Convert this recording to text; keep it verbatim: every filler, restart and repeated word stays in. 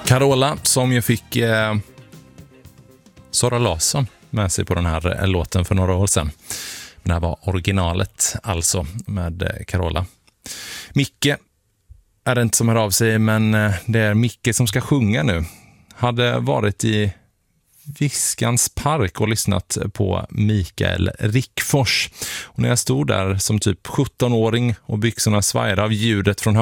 Carola som ju fick eh, Sara Larsson med sig på den här eh, låten för några år sedan. Men det här var originalet alltså med eh, Carola. Micke är det inte som hör av sig, men eh, det är Micke som ska sjunga nu. Hade varit i Viskans park och lyssnat på Mikael Rickfors. Och när jag stod där som typ sjutton-åring och byxorna svajade av ljudet från